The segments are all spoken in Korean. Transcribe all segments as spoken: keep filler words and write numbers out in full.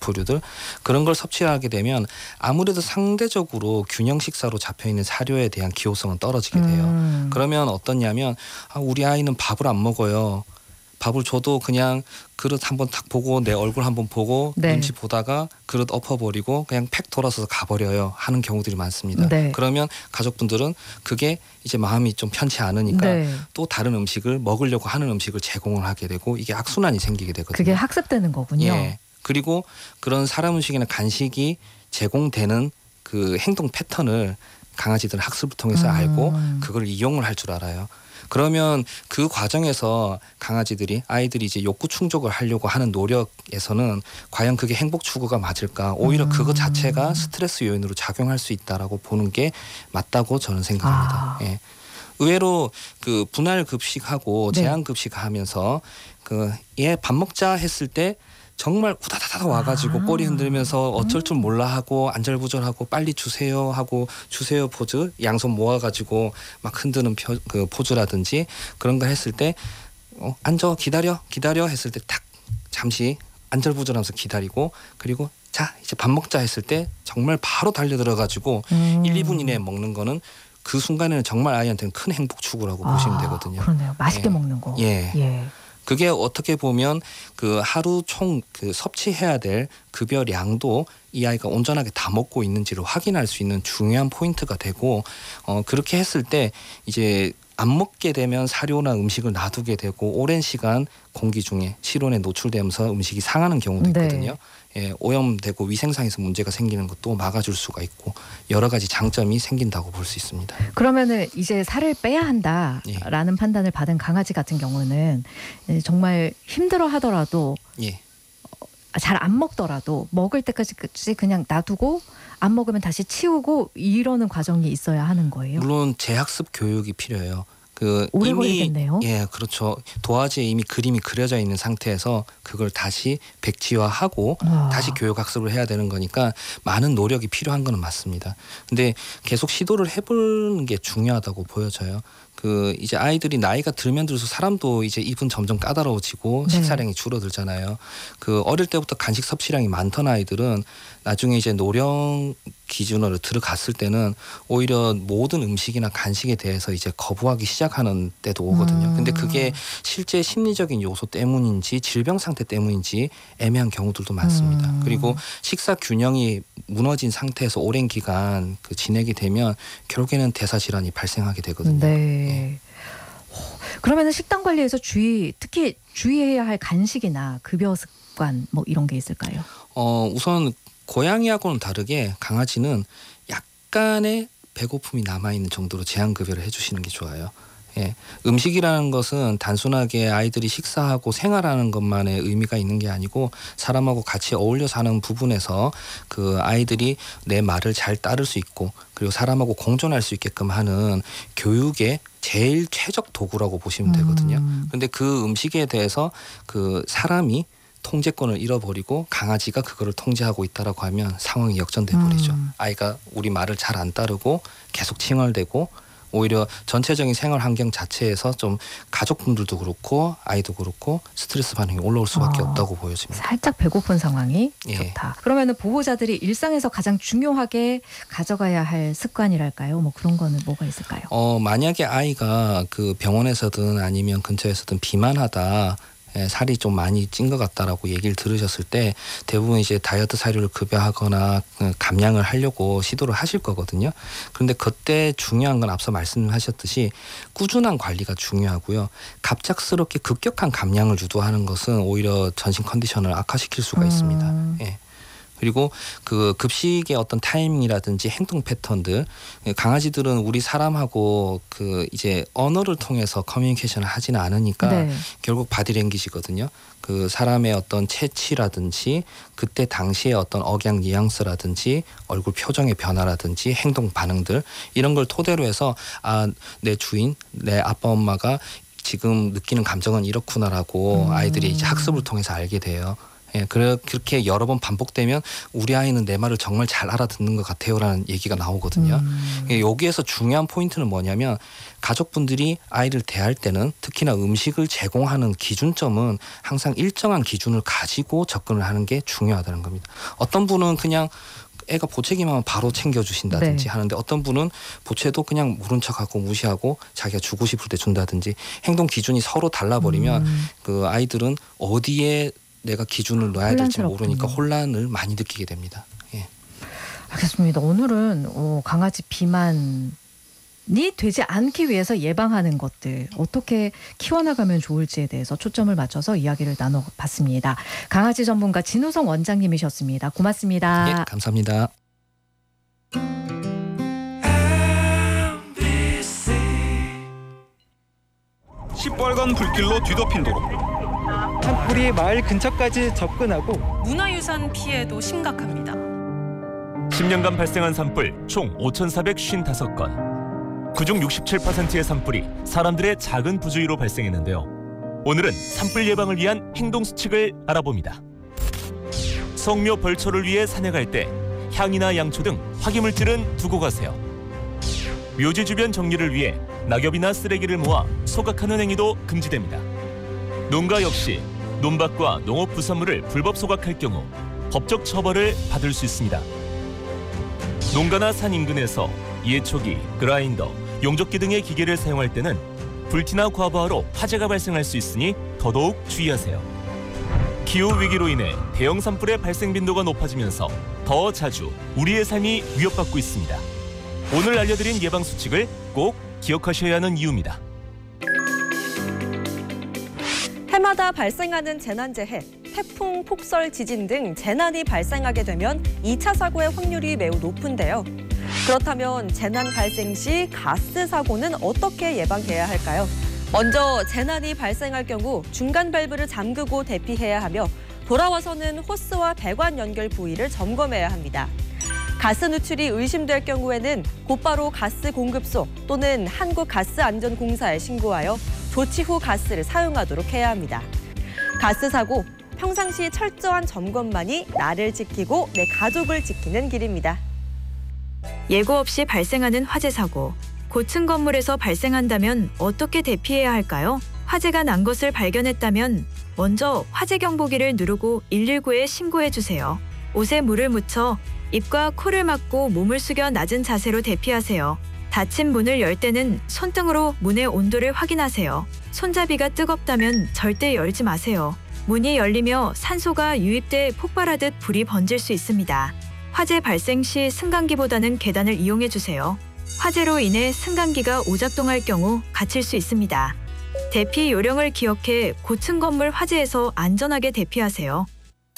식품류들 그런 걸 섭취하게 되면 아무래도 상대적으로 균형 식사로 잡혀 있는 사료에 대한 기호성은 떨어지게 돼요. 음. 그러면 어떠냐면 아, 우리 아이는 밥을 안 먹어요. 밥을 줘도 그냥 그릇 한번 딱 보고 내 얼굴 한번 보고 네. 눈치 보다가 그릇 엎어버리고 그냥 팩 돌아서서 가버려요 하는 경우들이 많습니다. 네. 그러면 가족분들은 그게 이제 마음이 좀 편치 않으니까 네. 또 다른 음식을 먹으려고 하는 음식을 제공을 하게 되고 이게 악순환이 생기게 되거든요. 그게 학습되는 거군요. 예. 그리고 그런 사람 음식이나 간식이 제공되는 그 행동 패턴을 강아지들은 학습을 통해서 음. 알고 그걸 이용을 할 줄 알아요. 그러면 그 과정에서 강아지들이 아이들이 이제 욕구 충족을 하려고 하는 노력에서는 과연 그게 행복 추구가 맞을까? 오히려 음. 그것 자체가 스트레스 요인으로 작용할 수 있다라고 보는 게 맞다고 저는 생각합니다. 아. 예. 의외로 그 분할 급식하고 네. 제한 급식하면서 그 얘 밥 먹자 했을 때 정말 우다다다 와가지고 아. 꼬리 흔들면서 어쩔 줄 몰라 하고 안절부절하고 빨리 주세요 하고 주세요 포즈 양손 모아가지고 막 흔드는 표, 그 포즈라든지 그런 거 했을 때 어, 앉아 기다려 기다려 했을 때 탁 잠시 안절부절하면서 기다리고 그리고 자 이제 밥 먹자 했을 때 정말 바로 달려들어가지고 음. 일, 이 분 이내에 먹는 거는 그 순간에는 정말 아이한테는 큰 행복 추구라고 아, 보시면 되거든요. 그러네요. 맛있게 예. 먹는 거. 예. 예. 그게 어떻게 보면 그 하루 총 그 섭취해야 될 급여량도 이 아이가 온전하게 다 먹고 있는지를 확인할 수 있는 중요한 포인트가 되고 어 그렇게 했을 때 이제 안 먹게 되면 사료나 음식을 놔두게 되고 오랜 시간 공기 중에 실온에 노출되면서 음식이 상하는 경우도 있거든요. 네. 예, 오염되고 위생상에서 문제가 생기는 것도 막아줄 수가 있고 여러 가지 장점이 생긴다고 볼 수 있습니다. 그러면은 이제 살을 빼야 한다라는 예. 판단을 받은 강아지 같은 경우는 정말 힘들어 하더라도 예. 잘 안 먹더라도 먹을 때까지 그냥 놔두고 안 먹으면 다시 치우고 이러는 과정이 있어야 하는 거예요. 물론 재학습 교육이 필요해요. 그 오래 이미 걸리겠네요. 예, 그렇죠. 도화지에 이미 그림이 그려져 있는 상태에서 그걸 다시 백지화하고 와. 다시 교육 학습을 해야 되는 거니까 많은 노력이 필요한 거는 맞습니다. 근데 계속 시도를 해보는 게 중요하다고 보여져요. 그 이제 아이들이 나이가 들면 들수록 사람도 이제 입은 점점 까다로워지고 네. 식사량이 줄어들잖아요. 그 어릴 때부터 간식 섭취량이 많던 아이들은 나중에 이제 노령 기준으로 들어갔을 때는 오히려 모든 음식이나 간식에 대해서 이제 거부하기 시작하는 때도 오거든요. 음. 근데 그게 실제 심리적인 요소 때문인지 질병 상태 때문인지 애매한 경우들도 많습니다. 음. 그리고 식사 균형이 무너진 상태에서 오랜 기간 그 지내게 되면 결국에는 대사 질환이 발생하게 되거든요. 네. 예. 그러면은 식단 관리에서 주의 특히 주의해야 할 간식이나 급여 습관 뭐 이런 게 있을까요? 어 우선 고양이하고는 다르게 강아지는 약간의 배고픔이 남아있는 정도로 제한급여를 해주시는 게 좋아요. 예, 음식이라는 것은 단순하게 아이들이 식사하고 생활하는 것만의 의미가 있는 게 아니고 사람하고 같이 어울려 사는 부분에서 그 아이들이 내 말을 잘 따를 수 있고 그리고 사람하고 공존할 수 있게끔 하는 교육의 제일 최적 도구라고 보시면 되거든요. 음. 근데 그 음식에 대해서 그 사람이 통제권을 잃어버리고 강아지가 그거를 통제하고 있다라고 하면 상황이 역전돼 버리죠. 음. 아이가 우리 말을 잘 안 따르고 계속 칭얼대고 오히려 전체적인 생활 환경 자체에서 좀 가족분들도 그렇고 아이도 그렇고 스트레스 반응이 올라올 수밖에 어, 없다고 보여집니다. 살짝 배고픈 상황이 예. 좋다. 그러면은 보호자들이 일상에서 가장 중요하게 가져가야 할 습관이랄까요? 뭐 그런 거는 뭐가 있을까요? 어 만약에 아이가 그 병원에서든 아니면 근처에서든 비만하다. 예, 살이 좀 많이 찐 것 같다라고 얘기를 들으셨을 때 대부분 이제 다이어트 사료를 급여하거나 감량을 하려고 시도를 하실 거거든요. 그런데 그때 중요한 건 앞서 말씀하셨듯이 꾸준한 관리가 중요하고요. 갑작스럽게 급격한 감량을 유도하는 것은 오히려 전신 컨디션을 악화시킬 수가 음. 있습니다. 예. 그리고 그 급식의 어떤 타이밍이라든지 행동 패턴들 강아지들은 우리 사람하고 그 이제 언어를 통해서 커뮤니케이션을 하지는 않으니까 네. 결국 바디랭귀지거든요. 그 사람의 어떤 체취라든지 그때 당시의 어떤 억양 뉘앙스라든지 얼굴 표정의 변화라든지 행동 반응들 이런 걸 토대로 해서 아, 내 주인, 내 아빠 엄마가 지금 느끼는 감정은 이렇구나라고 음. 아이들이 이제 학습을 통해서 알게 돼요. 예, 그래 그렇게 여러 번 반복되면 우리 아이는 내 말을 정말 잘 알아듣는 것 같아요라는 얘기가 나오거든요. 음. 예, 여기에서 중요한 포인트는 뭐냐면 가족분들이 아이를 대할 때는 특히나 음식을 제공하는 기준점은 항상 일정한 기준을 가지고 접근을 하는 게 중요하다는 겁니다. 어떤 분은 그냥 애가 보채기만 하면 바로 챙겨주신다든지 네. 하는데 어떤 분은 보채도 그냥 모른 척하고 무시하고 자기가 주고 싶을 때 준다든지 행동 기준이 서로 달라버리면 음. 그 아이들은 어디에 내가 기준을 넣어야 될지 혼란스럽군요. 모르니까 혼란을 많이 느끼게 됩니다. 예. 알겠습니다. 오늘은 어, 강아지 비만이 되지 않기 위해서 예방하는 것들 어떻게 키워나가면 좋을지에 대해서 초점을 맞춰서 이야기를 나눠봤습니다. 강아지 전문가 진우성 원장님이셨습니다. 고맙습니다. 예, 감사합니다. 시뻘건 불길로 뒤덮인 도로. 산불이 마을 근처까지 접근하고 문화유산 피해도 심각합니다. 십 년간 발생한 산불 총 오천사백오십오 건. 그중 육십칠 퍼센트의 산불이 사람들의 작은 부주의로 발생했는데요. 오늘은 산불 예방을 위한 행동 수칙을 알아봅니다. 성묘 벌초를 위해 산에 갈 때 향이나 양초 등 화기물질은 두고 가세요. 묘지 주변 정리를 위해 낙엽이나 쓰레기를 모아 소각하는 행위도 금지됩니다. 농가 역시 논밭과 농업 부산물을 불법 소각할 경우 법적 처벌을 받을 수 있습니다. 농가나 산 인근에서 예초기, 그라인더, 용접기 등의 기계를 사용할 때는 불티나 과부하로 화재가 발생할 수 있으니 더더욱 주의하세요. 기후위기로 인해 대형 산불의 발생 빈도가 높아지면서 더 자주 우리의 삶이 위협받고 있습니다. 오늘 알려드린 예방수칙을 꼭 기억하셔야 하는 이유입니다. 해마다 발생하는 재난재해, 태풍, 폭설, 지진 등 재난이 발생하게 되면 이 차 사고의 확률이 매우 높은데요. 그렇다면 재난 발생 시 가스 사고는 어떻게 예방해야 할까요? 먼저 재난이 발생할 경우 중간 밸브를 잠그고 대피해야 하며 돌아와서는 호스와 배관 연결 부위를 점검해야 합니다. 가스 누출이 의심될 경우에는 곧바로 가스 공급소 또는 한국가스안전공사에 신고하여 조치 후 가스를 사용하도록 해야 합니다. 가스 사고, 평상시 철저한 점검만이 나를 지키고 내 가족을 지키는 길입니다. 예고 없이 발생하는 화재 사고. 고층 건물에서 발생한다면 어떻게 대피해야 할까요? 화재가 난 것을 발견했다면 먼저 화재 경보기를 누르고 일일구에 신고해 주세요. 옷에 물을 묻혀 입과 코를 막고 몸을 숙여 낮은 자세로 대피하세요. 닫힌 문을 열 때는 손등으로 문의 온도를 확인하세요. 손잡이가 뜨겁다면 절대 열지 마세요. 문이 열리며 산소가 유입돼 폭발하듯 불이 번질 수 있습니다. 화재 발생 시 승강기보다는 계단을 이용해 주세요. 화재로 인해 승강기가 오작동할 경우 갇힐 수 있습니다. 대피 요령을 기억해 고층 건물 화재에서 안전하게 대피하세요.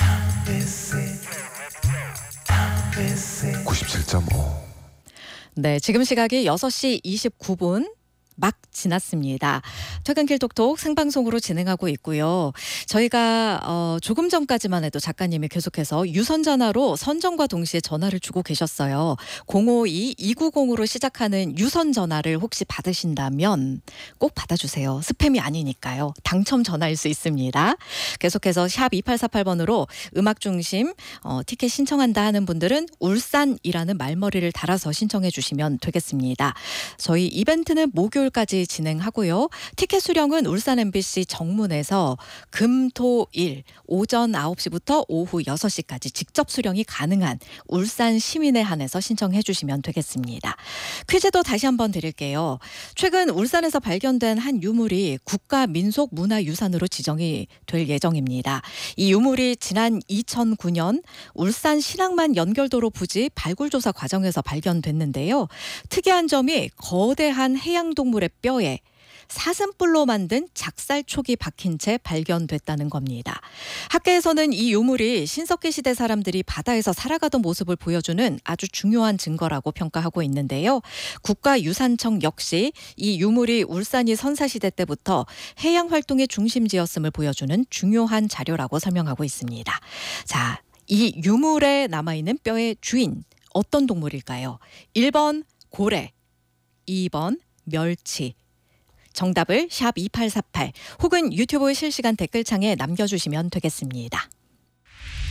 구십칠 점 오. 네, 지금 시각이 여섯 시 이십구 분 막 지났습니다. 퇴근길 톡톡 생방송으로 진행하고 있고요. 저희가 어, 조금 전까지만 해도 작가님이 계속해서 유선 전화로 선정과 동시에 전화를 주고 계셨어요. 공오이 이구공으로 시작하는 유선 전화를 혹시 받으신다면 꼭 받아주세요. 스팸이 아니니까요. 당첨 전화일 수 있습니다. 계속해서 샵 이팔사팔 번으로 음악 중심 어, 티켓 신청한다 하는 분들은 울산이라는 말머리를 달아서 신청해 주시면 되겠습니다. 저희 이벤트는 목요일 까지 진행하고요. 티켓 수령은 울산 엠비씨 정문에서 금, 토, 일 오전 아홉 시부터 오후 여섯 시까지 직접 수령이 가능한 울산 시민에 한해서 신청해 주시면 되겠습니다. 퀴즈도 다시 한번 드릴게요. 최근 울산에서 발견된 한 유물이 국가민속문화유산으로 지정이 될 예정입니다. 이 유물이 지난 이천구 년 울산 신항만 연결도로 부지 발굴조사 과정에서 발견됐는데요. 특이한 점이 거대한 해양동물의 뼈에 사슴뿔로 만든 작살촉이 박힌 채 발견됐다는 겁니다. 학계에서는 이 유물이 신석기 시대 사람들이 바다에서 살아가던 모습을 보여주는 아주 중요한 증거라고 평가하고 있는데요. 국가유산청 역시 이 유물이 울산이 선사시대 때부터 해양활동의 중심지였음을 보여주는 중요한 자료라고 설명하고 있습니다. 자, 이 유물에 남아있는 뼈의 주인 어떤 동물일까요? 일 번 고래, 이 번 멸치. 정답을 샵 이팔사팔 혹은 유튜브 실시간 댓글창에 남겨주시면 되겠습니다.